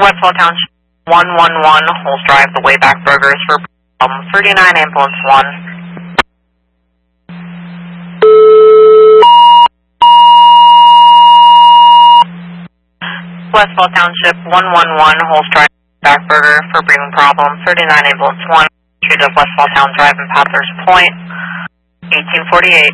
Westfall Township 111, Holmes Drive, the Wayback Burgers for 39 Ambulance 1. Westfall Township 111, Holmes Drive, Back Burger for breathing problem, 39 Ambulance 1, Street of Westfall Town Drive in Pathers Point, 1848.